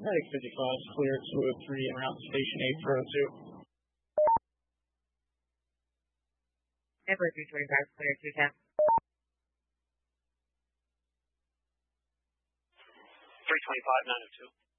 Medic 55, clear 203 and route station 8 for 02. Number 325, clear 210. 325, 902.